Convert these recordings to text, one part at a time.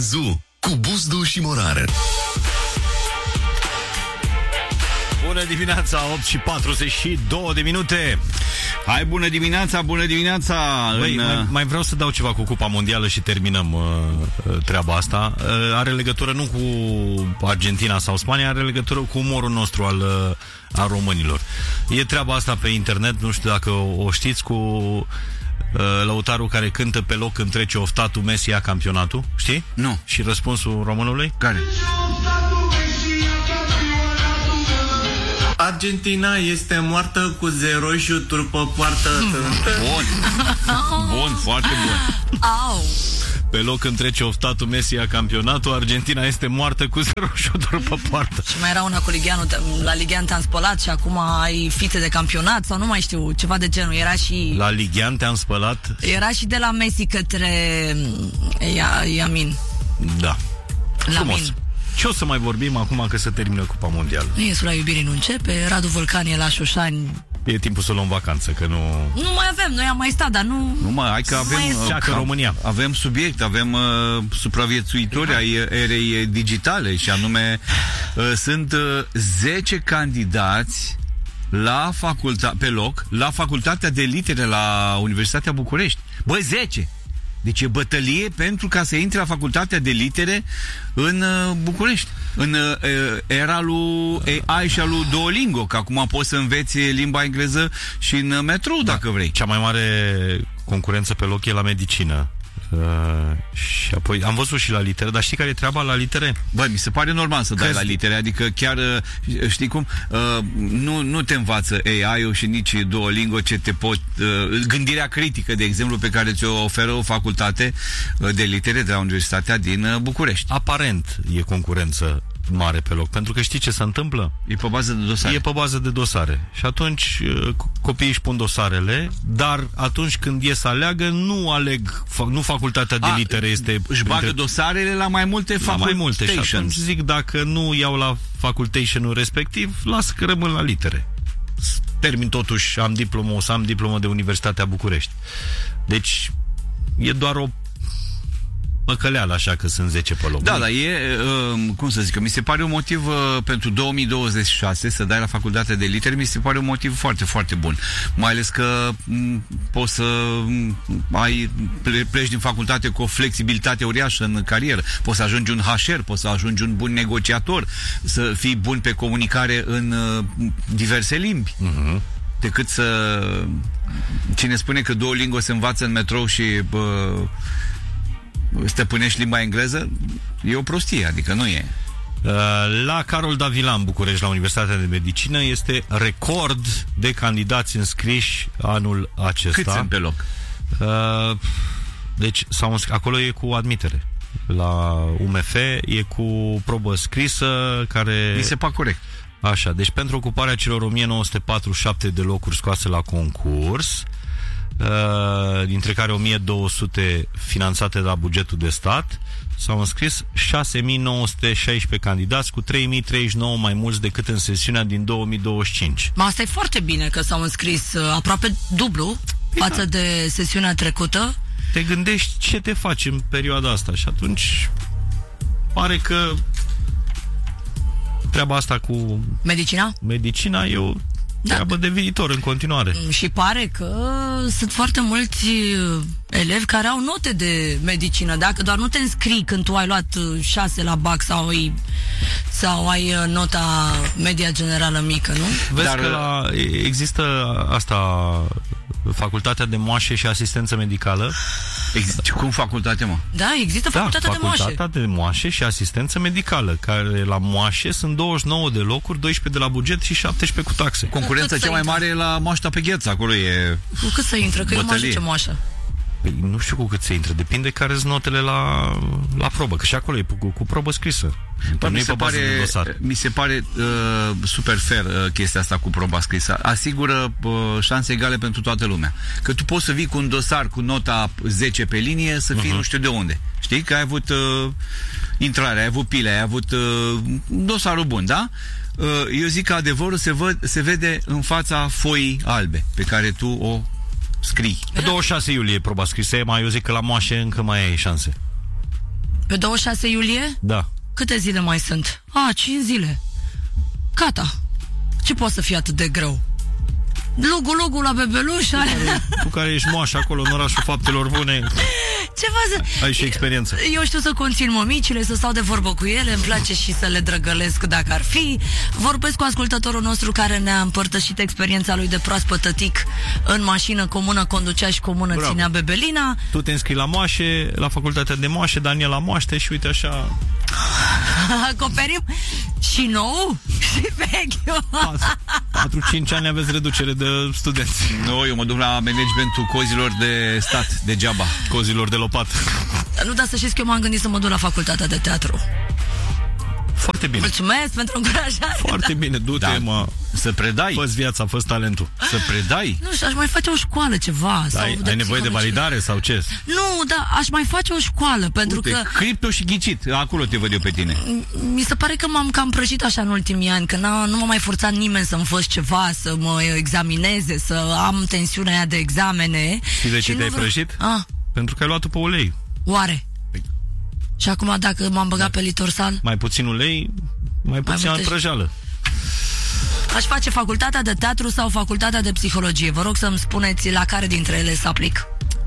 Gazou cu Buzdu și Morar. Bună dimineața, 8:42 de minute. Hai, bună dimineața, bună dimineața. Băi, mai vreau să dau ceva cu Cupa Mondială și terminăm treaba asta. Are legătură nu cu Argentina sau Spania, are legătură cu umorul nostru al românilor. E treaba asta pe internet, nu știu dacă o știți, cu lăutarul care cântă pe loc când trece oftatul, Messi ia campionatul, știi? Nu. Și răspunsul românului? Care? Argentina este moartă cu 0 șuturi pe poartă. Bun. Bun, foarte bun. Au. Pe loc când trece oftatul, Messi ia campionatul, Argentina este moartă cu 0 șuturi pe poartă. Și mai era una cu Ligianu, la Ligian te-am spălat și acum ai fițe de campionat sau nu mai știu, ceva de genul. Era și... La Ligian te-am spălat? Era și de la Messi către Yamin. Da. Lamin. Frumos. Ce o să mai vorbim acum că se termină Cupa Mondială? Insula Iubirii nu începe, Radu Vulcan e la Șoșani. E timpul să luăm vacanță, că nu... Nu mai avem, noi am mai stat, dar nu... Nu mai, hai că avem România. Avem subiect, avem supraviețuitori ai erei digitale și anume sunt 10 candidați la pe loc, la Facultatea de Litere la Universitatea București. Băi, 10! Deci e bătălie pentru ca să intre la Facultatea de Litere în București. În era lui AI și a lui Duolingo, că acum poți să înveți limba engleză și în metrou, dacă vrei. Cea mai mare concurență pe loc e la medicină. Și apoi am văzut și la litere, dar știi care e treaba la litere? Băi, mi se pare normal să dai la litere, adică chiar, știi cum, nu te învață AI-ul și nici Duolingo ce te pot, gândirea critică, de exemplu, pe care ți-o oferă o facultate de litere de la Universitatea din București. Aparent e concurență mare pe loc, pentru că știi ce se întâmplă? E pe bază de dosare. E pe bază de dosare. Și atunci copiii își pun dosarele, dar atunci când ies să aleagă, nu aleg, nu facultatea de litere este... Își bagă dosarele la mai multe facultations. Și atunci zic, dacă nu iau la facultation-ul respectiv, las că rămân la litere. Termin totuși, am diplomă, o să am diplomă de Universitatea București. Deci, e doar o păcăleală, așa că sunt 10 pe loc. Da, dar e, cum să zic, mi se pare un motiv pentru 2026 să dai la Facultatea de Litere, mi se pare un motiv foarte, foarte bun. Mai ales că poți să pleci din facultate cu o flexibilitate uriașă în carieră. Poți să ajungi un HR, poți să ajungi un bun negociator, să fii bun pe comunicare în diverse limbi. Decât să... Cine spune că Duolingo se învață în metrou și... stăpânești limba engleză, e o prostie, adică nu e. La Carol Davila în București, la Universitatea de Medicină, este record de candidați înscriși anul acesta. Cât sunt pe loc? Deci acolo e cu admitere. La UMF e cu probă scrisă care... Mi se pare corect. Așa, deci pentru ocuparea celor 1947 de locuri scoase la concurs, dintre care 1200 finanțate de la bugetul de stat, s-au înscris 6916 candidați, cu 3039 mai mulți decât în sesiunea din 2025. Asta e foarte bine, că s-au înscris aproape dublu față de sesiunea trecută. Te gândești ce te faci în perioada asta și atunci pare că treaba asta cu medicina e o treabă de viitor în continuare. Și pare că sunt foarte mulți elevi care au note de medicină. Dacă doar nu te înscrii când tu ai luat 6 la BAC sau ai nota media generală mică, nu? Vezi că există asta, facultatea de moașe și asistență medicală. Cum facultate, mă? Da, există facultatea de moașe. Facultatea de moașe și asistență medicală, care la moașe sunt 29 de locuri, 12 de la buget și 17 cu taxe. Concurența cea mai mare e la moașta pe Gheță, acolo e... Cu cât să intră? Că eu mă ajunge moașă. Păi nu știu cu cât se intră, depinde care sunt notele la probă, că și acolo e cu probă scrisă. Mi se pare super fair chestia asta cu proba scrisă. Asigură șanse egale pentru toată lumea. Că tu poți să vii cu un dosar cu nota 10 pe linie, să fii nu știu de unde. Știi? Că ai avut intrarea, ai avut pile, ai avut dosarul bun, da? Eu zic că adevărul se vede în fața foii albe pe care tu o scrii. Pe 26 iulie proba scrisă, eu zic că la moașe încă mai ai șanse. Pe 26 iulie? Da. Câte zile mai sunt? 5 zile. Gata. Ce poate să fie atât de greu? Lugu la bebeluș. Tu care ești moașă acolo în orașul faptelor bune. Ce să... Ai și experiență. Eu știu să conțin mămicile, să stau de vorbă cu ele, îmi place și să le drăgălesc dacă ar fi. Vorbesc cu ascultătorul nostru care ne-a împărtășit experiența lui de proaspăt tătic. În mașină comună conducea și comună ținea bebelina. Tu te înscrii la moașe, la facultatea de moașe, Daniel la moaște și uite așa... Acoperim și nou și vechi. 4-5 ani aveți reducere de studenți. Nu, eu mă duc la managementul cozilor de stat, degeaba. Cozilor de lopată. Nu, dar să știți că eu m-am gândit să mă duc la facultatea de teatru. Foarte bine. Mulțumesc pentru încurajare. Foarte bine, du-te, mă. Să predai. Fă-ți viața, fă-ți talentul. Să predai. Nu știu, aș mai face o școală, ceva. Da, ai nevoie de validare sau ce? Nu, da, aș mai face o școală, pentru că... Cripto și ghicit, acolo te văd eu pe tine. Mi se pare că m-am cam prăjit așa în ultimii ani, că nu m-a mai forțat nimeni să-mi fac ceva, să mă examineze, să am tensiunea aia de examene. Știi de ce te-ai prăjit? Pentru că ai luat-o pe ulei. Oare? Și acum dacă m-am băgat pe litorsal? Mai puțin ulei, mai puțin prăjeală. Aș face facultatea de teatru sau facultatea de psihologie. Vă rog să-mi spuneți la care dintre ele să aplic.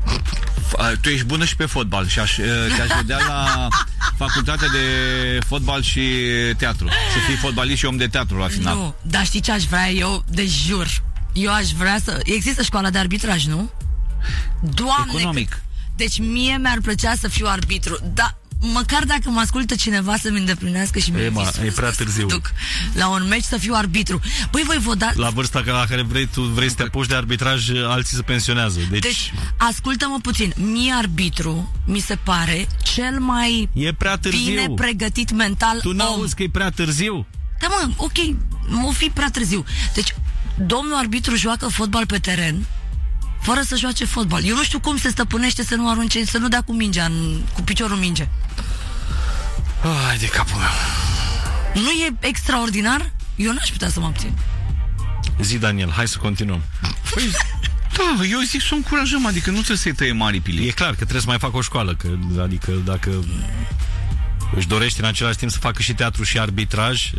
Tu ești bună și pe fotbal și te-aș vedea la facultatea de fotbal și teatru. Să fii fotbalist și om de teatru la final. Nu, dar știi ce aș vrea eu? De jur. Eu aș vrea să... Există școala de arbitraj, nu? Doamne! Economic. Deci mie mi-ar plăcea să fiu arbitru. Dar măcar dacă mă ascultă cineva să-mi îndeplinească și mie e prea târziu. Duc la un meci să fiu arbitru. Băi, voi vă dați... La vârsta la care vrei să te apuci de arbitraj, alții se pensionează. Deci ascultă-mă puțin. Mie arbitru mi se pare cel mai bine pregătit mental. Tu n-auzi că e prea târziu? Da, mă, ok, o fi prea târziu. Deci, domnul arbitru joacă fotbal pe teren fără să joace fotbal. Eu nu știu cum se stăpânește să nu arunce, să nu dea cu mingea, cu piciorul minge. Ai de capul meu. Nu e extraordinar? Eu n-aș putea să mă abțin. Zi, Daniel, hai să continuăm. Păi, da, eu zic să o încurajăm, adică nu trebuie să-i tăie mari pili. E clar că trebuie să mai fac o școală, adică dacă își dorește în același timp să facă și teatru și arbitraj,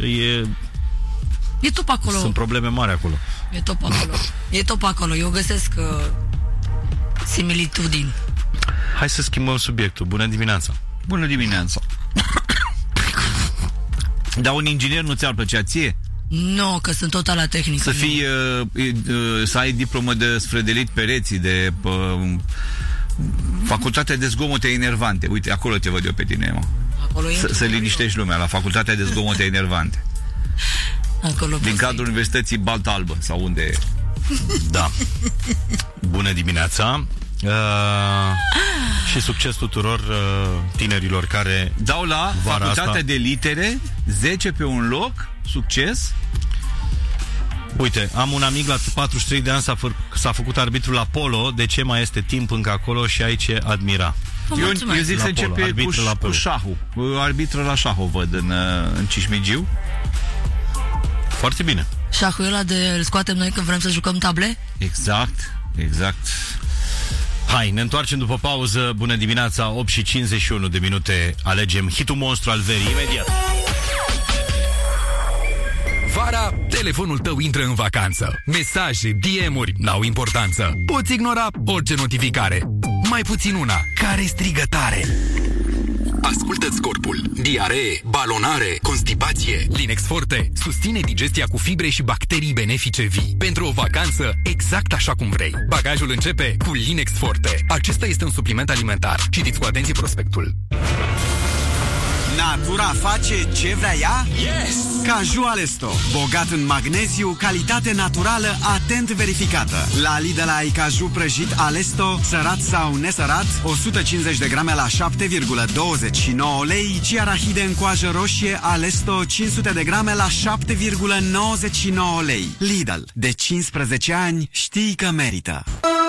e top acolo. Sunt probleme mari acolo. E top acolo. E top acolo. Eu găsesc similitudini. Hai să schimbăm subiectul. Bună dimineața. Bună dimineața. Dar un inginer nu ți-ar plăcea ție? Nu, că sunt total la tehnică. Să fii, să ai diplomă de sfredelit pereții, de facultatea de zgomote enervante. Uite, acolo te văd eu pe tine, mă. Să liniștești lumea, la facultatea de zgomote enervante. Acolo din cadrul Universității Balta Albă sau unde e. Da. Bună dimineața. Și succes tuturor tinerilor care dau la facultatea de litere 10 pe un loc. Succes. Uite, am un amic la 43 de ani s-a făcut arbitru la polo. De ce mai este timp încă acolo și aici e admira. Eu zic să începe cu șahul. Arbitră la șah o văd în Cismigiu. Foarte bine. Șahul ăla de îl scoatem noi când vrem să jucăm table? Exact. Hai, ne întoarcem după pauză. Bună dimineața, 8:51 de minute. Alegem hitul monstru al verii imediat. Vara, telefonul tău intră în vacanță. Mesaje, DM-uri n-au importanță. Poți ignora orice notificare. Mai puțin una care strigă tare. Ascultă-ți corpul. Diaree, balonare, constipație. Linex Forte susține digestia cu fibre și bacterii benefice vii. Pentru o vacanță exact așa cum vrei. Bagajul începe cu Linex Forte. Acesta este un supliment alimentar. Citiți cu atenție prospectul. Natura face ce vrea ea? Yes! Caju Alesto, bogat în magneziu, calitate naturală, atent verificată. La Lidl ai caju prăjit Alesto, sărat sau nesărat, 150 de grame la 7,29 lei, și arahide în coajă roșie Alesto, 500 de grame la 7,99 lei. Lidl, de 15 ani știi că merită.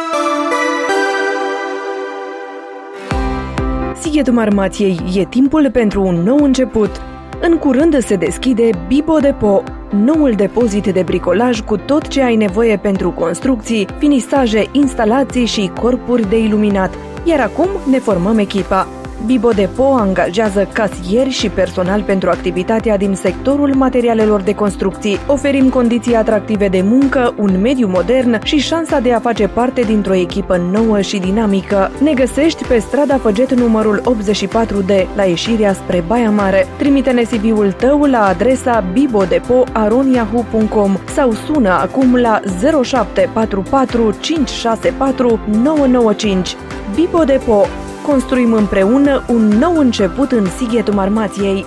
Sighetul Marmației, e timpul pentru un nou început. În curând se deschide Bibo Depo, noul depozit de bricolaj cu tot ce ai nevoie pentru construcții, finisaje, instalații și corpuri de iluminat. Iar acum ne formăm echipa. Bibo Depot angajează casieri și personal pentru activitatea din sectorul materialelor de construcții. Oferim condiții atractive de muncă, un mediu modern și șansa de a face parte dintr-o echipă nouă și dinamică. Ne găsești pe strada Făget numărul 84D, la ieșirea spre Baia Mare. Trimite-ne CV-ul tău la adresa bibodepo@yahoo.com sau sună acum la 0744 564 995. Bibo Depot. Construim împreună un nou început în Sighetul Marmației.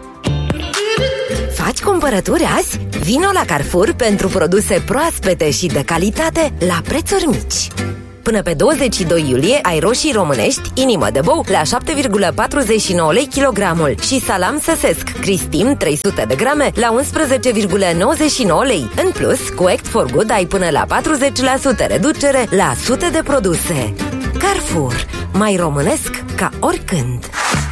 Faci cumpărături azi? Vino la Carrefour pentru produse proaspete și de calitate la prețuri mici. Până pe 22 iulie ai roșii românești, inimă de bou, la 7,49 lei kilogramul și salam săsesc Cristim 300 de grame la 11,99 lei. În plus, cu Act for Good ai până la 40% reducere la sute de produse. Carrefour. Mai românesc ca oricând.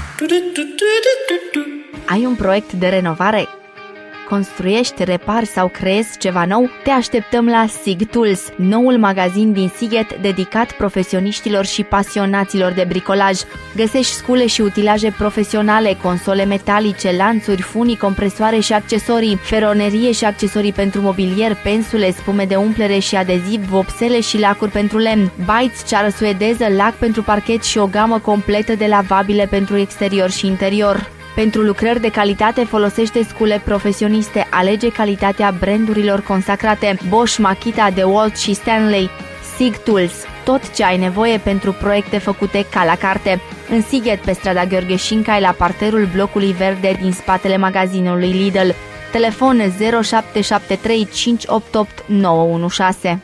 Ai un proiect de renovare? Construiești, repari sau creezi ceva nou? Te așteptăm la SIG Tools, noul magazin din Sighet dedicat profesioniștilor și pasionaților de bricolaj. Găsești scule și utilaje profesionale, console metalice, lanțuri, funii, compresoare și accesorii, feronerie și accesorii pentru mobilier, pensule, spume de umplere și adeziv, vopsele și lacuri pentru lemn, bites, ceară suedeză, lac pentru parchet și o gamă completă de lavabile pentru exterior și interior. Pentru lucrări de calitate folosește scule profesioniste, alege calitatea brandurilor consacrate Bosch, Makita, DeWalt și Stanley. SIG Tools, tot ce ai nevoie pentru proiecte făcute ca la carte. În Sighet, pe strada Gheorghe Șincai, la parterul blocului verde din spatele magazinului Lidl. Telefon 0773 588 916.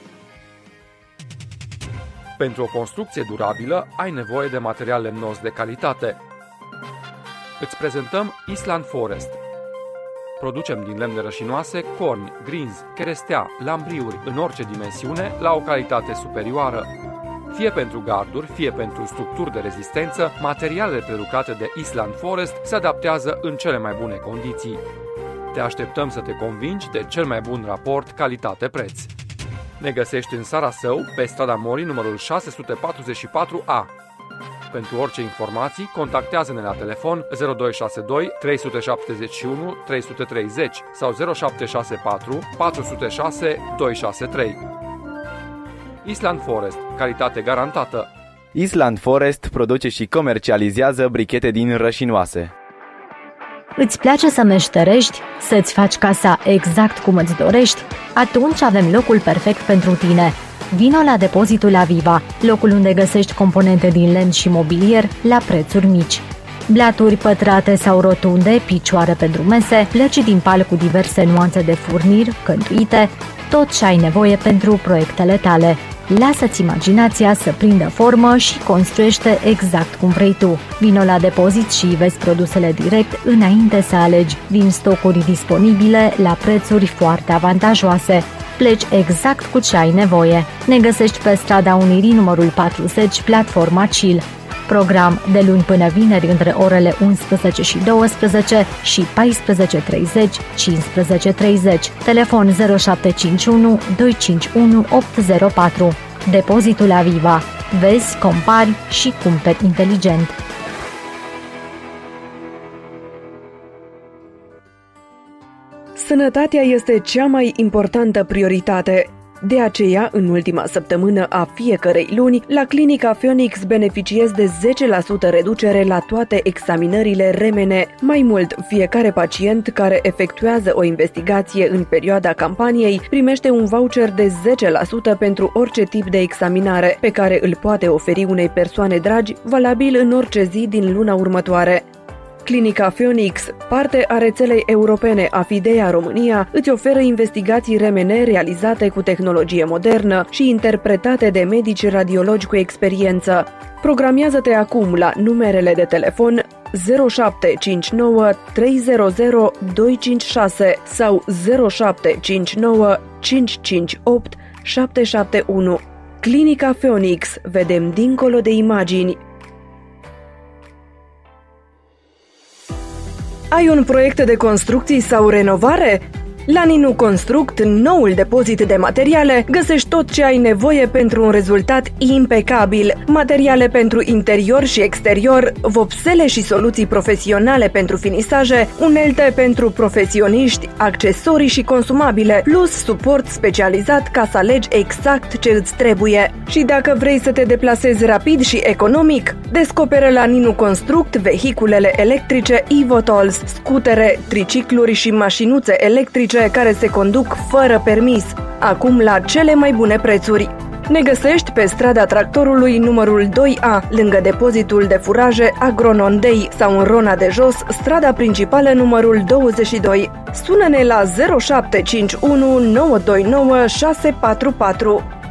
Pentru o construcție durabilă ai nevoie de material lemnos de calitate. Îți prezentăm Island Forest. Producem din lemne rășinoase, corni, grinzi, cherestea, lambriuri în orice dimensiune la o calitate superioară. Fie pentru garduri, fie pentru structuri de rezistență, materialele prelucrate de Island Forest se adaptează în cele mai bune condiții. Te așteptăm să te convingi de cel mai bun raport calitate-preț. Ne găsești în Sarasău, pe strada Morii numărul 644A. Pentru orice informații, contactează-ne la telefon 0262 371 330 sau 0764 406 263. Island Forest, calitate garantată. Island Forest produce și comercializează brichete din rășinoase. Îți place să meșterești, să-ți faci casa exact cum îți dorești? Atunci avem locul perfect pentru tine. Vino la depozitul Aviva, locul unde găsești componente din lemn și mobilier la prețuri mici. Blaturi pătrate sau rotunde, picioare pentru mese, plăci din pal cu diverse nuanțe de furnir, cântuite, tot ce ai nevoie pentru proiectele tale. Lasă-ți imaginația să prindă formă și construiește exact cum vrei tu. Vino la depozit și vezi produsele direct înainte să alegi. Vin stocuri disponibile la prețuri foarte avantajoase. Pleci exact cu ce ai nevoie. Ne găsești pe strada Unirii numărul 40, platforma Chill. Program de luni până vineri între orele 11 și 12 și 14:30-15:30. Telefon 0751 251 804. Depozitul Aviva. Vezi, compari și cumperi inteligent. Sănătatea este cea mai importantă prioritate. De aceea, în ultima săptămână a fiecărei luni, la Clinica Phoenix beneficiezi de 10% reducere la toate examinările remene. Mai mult, fiecare pacient care efectuează o investigație în perioada campaniei primește un voucher de 10% pentru orice tip de examinare, pe care îl poate oferi unei persoane dragi, valabil în orice zi din luna următoare. Clinica Phoenix, parte a rețelei europene Afidea România, îți oferă investigații remene realizate cu tehnologie modernă și interpretate de medici radiologi cu experiență. Programează-te acum la numerele de telefon 0759 300 256 sau 0759 558 771. Clinica Phoenix. Vedem dincolo de imagini. Ai un proiect de construcții sau renovare? La Ninu Construct, noul depozit de materiale, găsești tot ce ai nevoie pentru un rezultat impecabil. Materiale pentru interior și exterior, vopsele și soluții profesionale pentru finisaje, unelte pentru profesioniști, accesorii și consumabile, plus suport specializat ca să alegi exact ce îți trebuie. Și dacă vrei să te deplasezi rapid și economic, descoperă la Ninu Construct vehiculele electrice eVTOLs, scutere, tricicluri și mașinuțe electrice care se conduc fără permis, acum la cele mai bune prețuri. Ne găsești pe strada Tractorului numărul 2A, lângă depozitul de furaje Agronondei, sau în Rona de Jos, strada principală numărul 22. Sună-ne la 0751 929 644.